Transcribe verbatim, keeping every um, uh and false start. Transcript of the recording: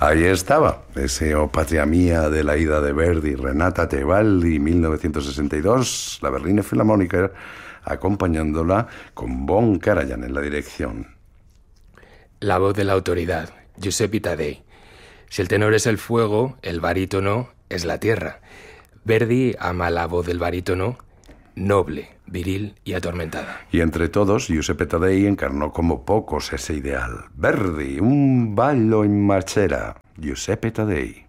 Ahí estaba, ese O Patria Mía de la ida de Verdi, Renata Tebaldi, mil novecientos sesenta y dos, la Berliner Philharmoniker, acompañándola con Von Karajan en la dirección. La voz de la autoridad, Giuseppe Taddei. Si el tenor es el fuego, el barítono es la tierra. Verdi ama la voz del barítono, noble, viril y atormentada. Y entre todos, Giuseppe Taddei encarnó como pocos ese ideal. Verdi, un ballo in marchera. Giuseppe Taddei.